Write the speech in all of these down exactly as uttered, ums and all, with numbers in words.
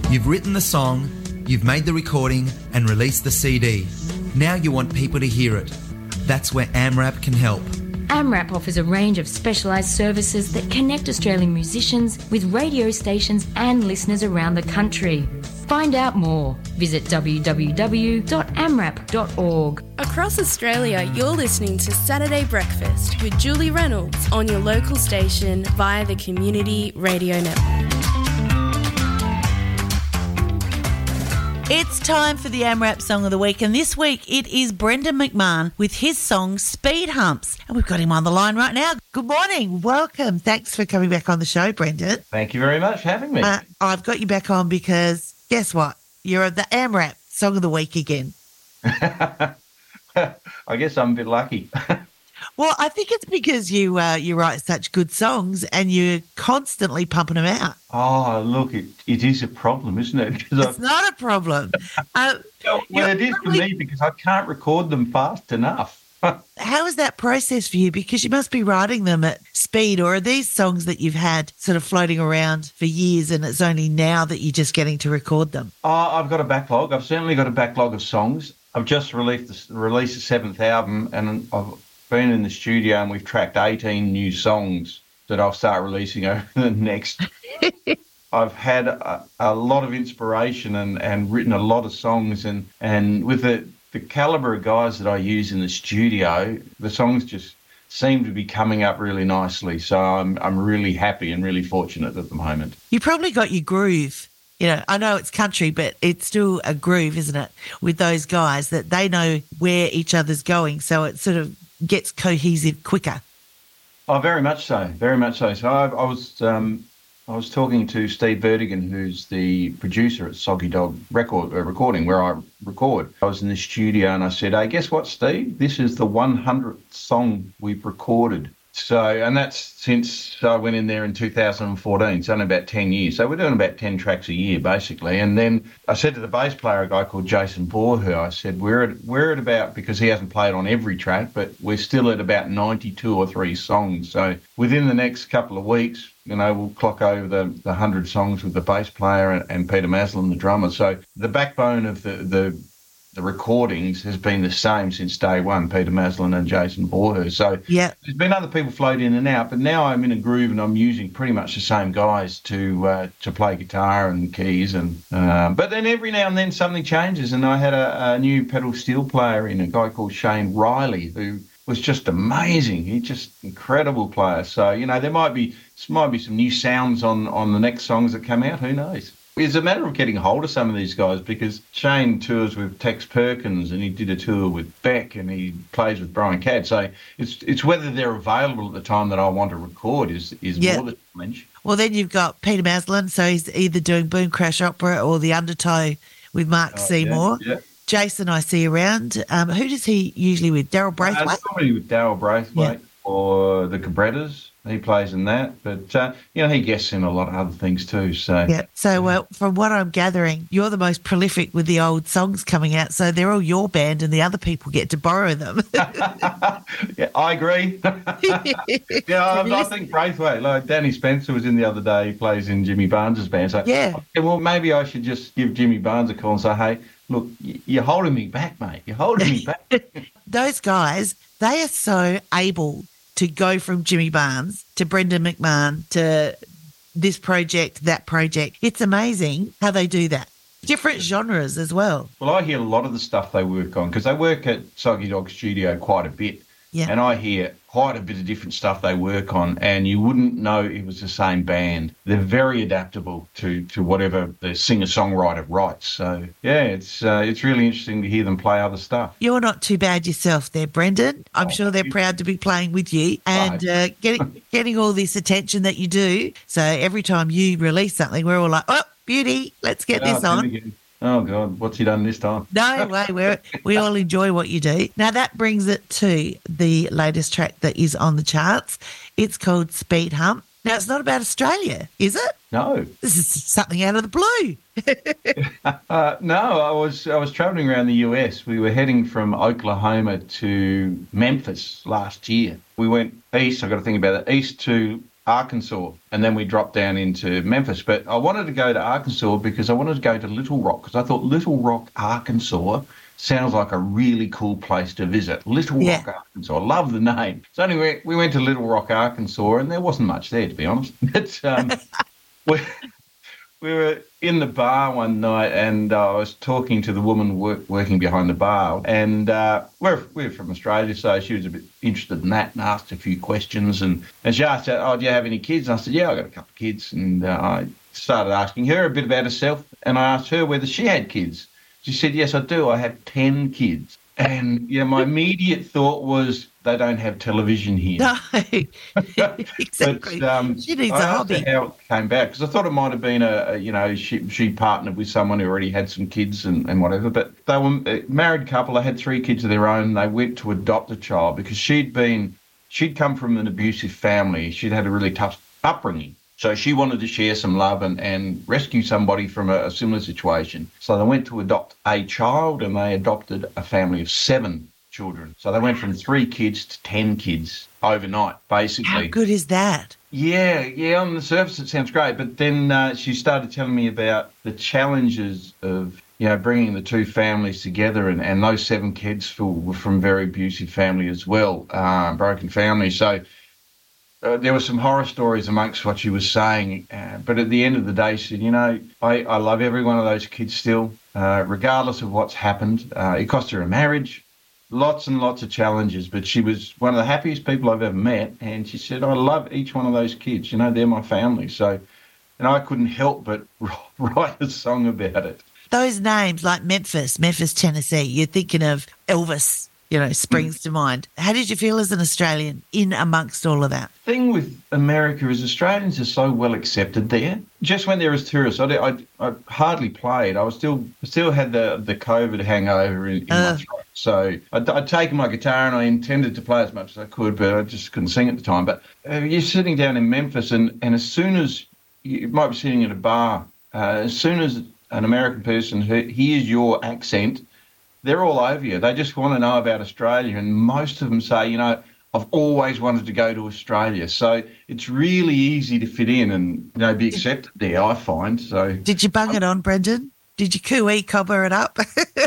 You've written the song, you've made the recording and released the C D. Now you want people to hear it. That's where AMRAP can help. AMRAP offers a range of specialised services that connect Australian musicians with radio stations and listeners around the country. Find out more. Visit w w w dot amrap dot org. Across Australia, you're listening to Saturday Breakfast with Julie Reynolds on your local station via the Community Radio Network. It's time for the AMRAP Song of the Week, and this week it is Brendan McMahon with his song Speed Humps, and we've got him on the line right now. Good morning. Welcome. Thanks for coming back on the show, Brendan. Thank you very much for having me. Uh, I've got you back on because guess what? You're the AMRAP Song of the Week again. I guess I'm a bit lucky. Well, I think it's because you uh, you write such good songs and you're constantly pumping them out. Oh, look, it, it is a problem, isn't it? It's I've... not a problem. Uh, well, it is probably... for me because I can't record them fast enough. How is that process for you? Because you must be writing them at speed, or are these songs that you've had sort of floating around for years and it's only now that you're just getting to record them? Oh, I've got a backlog. I've certainly got a backlog of songs. I've just released the, released the seventh album, and I've been in the studio and we've tracked eighteen new songs that I'll start releasing over the next. I've had a, a lot of inspiration and, and written a lot of songs, and, and with the, the calibre of guys that I use in the studio, the songs just seem to be coming up really nicely. So I'm I'm really happy and really fortunate at the moment. You probably got your groove. You know, I know it's country, but it's still a groove, isn't it, with those guys that they know where each other's going, so it sort of gets cohesive quicker. Oh, very much so, very much so. So I, I was um, I was talking to Steve Vertigan, who's the producer at Soggy Dog Record uh, Recording, where I record. I was in the studio and I said, "Hey, guess what, Steve? This is the one hundredth song we've recorded." So, and that's since I went in there in two thousand fourteen. It's only about ten years. So we're doing about ten tracks a year, basically. And then I said to the bass player, a guy called Jason Borher, I said, we're at, we're at about, because he hasn't played on every track, but we're still at about ninety-two or three songs. So within the next couple of weeks, you know, we'll clock over the, the one hundred songs with the bass player and, and Peter Maslin, the drummer. So the backbone of the, the the recordings has been the same since day one, Peter Maslin and Jason Borher. So yeah, there's been other people float in and out, but now I'm in a groove and I'm using pretty much the same guys to uh, to play guitar and keys. and uh, But then every now and then something changes, and I had a, a new pedal steel player in, a guy called Shane Riley, who was just amazing. He's just incredible player. So, you know, there might be might be some new sounds on, on the next songs that come out. Who knows? It's a matter of getting hold of some of these guys, because Shane tours with Tex Perkins and he did a tour with Beck and he plays with Brian Cadd. So it's it's whether they're available at the time that I want to record is, is yeah. more the challenge. Well, then you've got Peter Maslin, so he's either doing Boom Crash Opera or The Undertow with Mark oh, Seymour. Yeah, yeah. Jason I see around. Um, who does he usually with? Daryl Braithwaite? Uh, somebody with Daryl Braithwaite yeah. or the Cabrettas. He plays in that, but, uh, you know, he guests in a lot of other things too. So, yeah. So, well, from what I'm gathering, you're the most prolific with the old songs coming out, so they're all your band and the other people get to borrow them. Yeah, I agree. yeah, I, I think Braithwaite, like Danny Spencer was in the other day, he plays in Jimmy Barnes's band. So, yeah. Okay, well, maybe I should just give Jimmy Barnes a call and say, hey, look, you're holding me back, mate. You're holding me back. Those guys, they are so able to go from Jimmy Barnes to Brendan McMahon to this project, that project. It's amazing how they do that. Different genres as well. Well, I hear a lot of the stuff they work on, because they work at Soggy Dog Studio quite a bit. Yeah. And I hear quite a bit of different stuff they work on, and you wouldn't know it was the same band. They're very adaptable to, to whatever the singer-songwriter writes. So, yeah, it's uh, it's really interesting to hear them play other stuff. You're not too bad yourself there, Brendan. I'm oh, sure they're you. proud to be playing with you and uh, getting getting all this attention that you do. So every time you release something, we're all like, oh, beauty, let's get oh, this on. Oh, God, what's he done this time? No way, we we all enjoy what you do. Now, that brings it to the latest track that is on the charts. It's called Speed Hump. Now, it's not about Australia, is it? No. This is something out of the blue. uh, no, I was I was travelling around the U S. We were heading from Oklahoma to Memphis last year. We went east, I've got to think about it, east to Arkansas, and then we dropped down into Memphis. But I wanted to go to Arkansas because I wanted to go to Little Rock, because I thought Little Rock, Arkansas sounds like a really cool place to visit. Little Yeah. Rock, Arkansas. I love the name. So anyway, we went to Little Rock, Arkansas, and there wasn't much there, to be honest. But um, we, we were in the bar one night, and uh, I was talking to the woman work, working behind the bar, and uh, we're, we're from Australia, so she was a bit interested in that and asked a few questions. And, and she asked, oh, do you have any kids? And I said, yeah, I've got a couple of kids. And uh, I started asking her a bit about herself, and I asked her whether she had kids. She said, yes, I do. I have ten kids. And, you know, my immediate thought was, they don't have television here. No, exactly. But, um, she needs I a asked hobby. her how it came back, because I thought it might have been a, a you know, she she partnered with someone who already had some kids and, and whatever. But they were a married couple. They had three kids of their own. They went to adopt a child because she'd been, she'd come from an abusive family. She'd had a really tough upbringing. So she wanted to share some love and, and rescue somebody from a, a similar situation. So they went to adopt a child, and they adopted a family of seven children. So they went from three kids to ten kids overnight, basically. How good is that? Yeah, yeah, on the surface it sounds great. But then uh, she started telling me about the challenges of, you know, bringing the two families together, and, and those seven kids were from very abusive family as well, uh, broken families. So Uh, there were some horror stories amongst what she was saying, uh, but at the end of the day, she said, you know, I, I love every one of those kids still, uh, regardless of what's happened. Uh, it cost her a marriage, lots and lots of challenges, but she was one of the happiest people I've ever met, and she said, I love each one of those kids. You know, they're my family. So, and I couldn't help but write a song about it. Those names like Memphis, Memphis, Tennessee, you're thinking of Elvis, you know, springs to mind. How did you feel as an Australian in amongst all of that? The thing with America is Australians are so well accepted there. Just when there was tourists, I, I, I hardly played. I was still still had the, the COVID hangover in, in Uh. my throat. So I'd, I'd taken my guitar and I intended to play as much as I could, but I just couldn't sing at the time. But uh, you're sitting down in Memphis, and, and as soon as you might be sitting at a bar, uh, as soon as an American person hears your accent, they're all over you. They just want to know about Australia, and most of them say, you know, I've always wanted to go to Australia. So it's really easy to fit in and, you know, be accepted there, I find. So Did you bung it on, Brendan? Did you cooey cobber it up?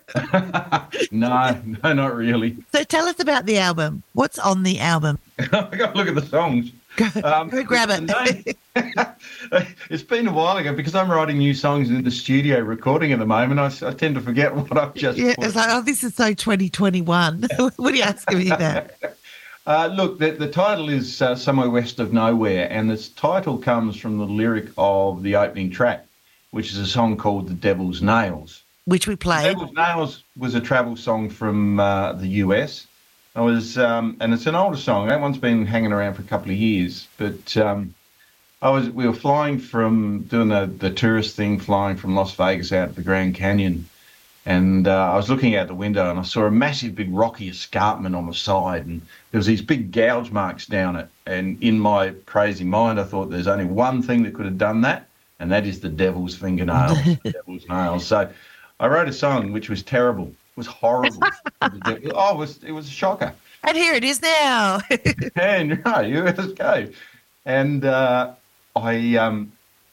no, no, not really. So tell us about the album. What's on the album? I've got to look at the songs. Go, Um, go grab it. It's been a while ago because I'm writing new songs in the studio recording at the moment. I, I tend to forget what I've just Yeah, put. it's like, oh, this is so twenty twenty-one. What are you asking me about? Uh, look, the, the title is uh, Somewhere West of Nowhere, and this title comes from the lyric of the opening track, which is a song called The Devil's Nails. Which we played. Devil's Nails was a travel song from uh, the U S. I was, um, and it's an older song. That one's been hanging around for a couple of years. But um, I was, we were flying from doing the, the tourist thing, flying from Las Vegas out to the Grand Canyon, and uh, I was looking out the window and I saw a massive, big rocky escarpment on the side, and there was these big gouge marks down it. And in my crazy mind, I thought there's only one thing that could have done that, and that is the devil's fingernails, the devil's nails. So I wrote a song which was terrible. It was horrible. oh, it was, it was a shocker. And here it is now. And no, you let's go. And uh, I, um,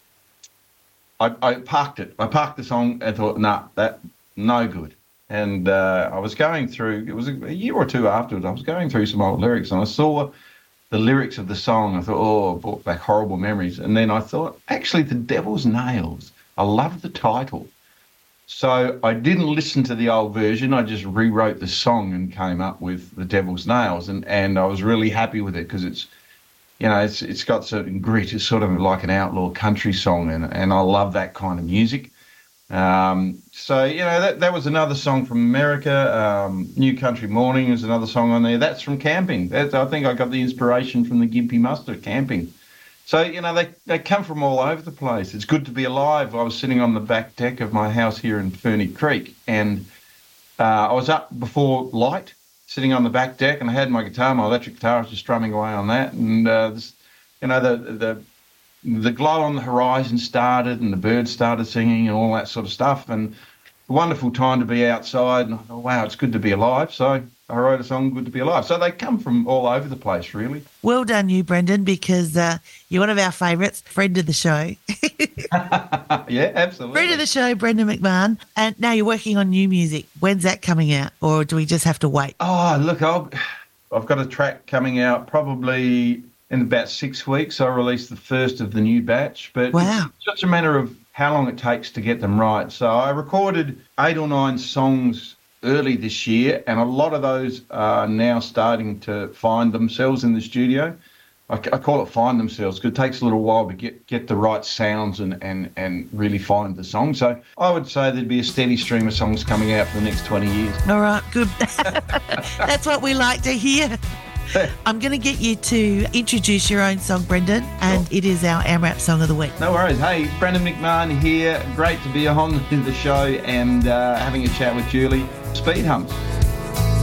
I, I parked it. I parked the song and thought, nah, that no good. And uh, I was going through. It was a, a year or two afterwards. I was going through some old lyrics, and I saw the lyrics of the song. I thought, oh, it brought back horrible memories. And then I thought, actually, The Devil's Nails. I love the title. So I didn't listen to the old version. I just rewrote the song and came up with The Devil's Nails, and, and I was really happy with it because it's, you know, it's it's got certain grit. It's sort of like an outlaw country song, and, and I love that kind of music. Um, so, you know, that, that was another song from America. Um, New Country Morning is another song on there. That's from camping. That's, I think I got the inspiration from the Gimpy Mustard camping. So, you know, they, they come from all over the place. It's good to be alive. I was sitting on the back deck of my house here in Ferny Creek, and uh, I was up before light, sitting on the back deck, and I had my guitar, my electric guitar. I was just strumming away on that, and, uh, this, you know, the, the the glow on the horizon started, and the birds started singing and all that sort of stuff, and a wonderful time to be outside. And I thought, wow, it's good to be alive. So I wrote a song, Good to Be Alive. So they come from all over the place, really. Well done you, Brendan, because uh, you're one of our favourites, friend of the show. Yeah, absolutely. Friend of the show, Brendan McMahon. And now you're working on new music. When's that coming out? Or do we just have to wait? Oh, look, I'll, I've got a track coming out probably in about six weeks. I released the first of the new batch. But wow. It's just a matter of how long it takes to get them right. So I recorded eight or nine songs early this year, and a lot of those are now starting to find themselves in the studio. I, I call it find themselves because it takes a little while to get, get the right sounds and, and, and really find the song. So I would say there'd be a steady stream of songs coming out for the next twenty years. All right, good. That's what we like to hear. I'm going to get you to introduce your own song, Brendan, and sure. It is our AMRAP Song of the Week. No worries. Hey, Brendan McMahon here. Great to be on the show and uh, having a chat with Julie. Speed humps.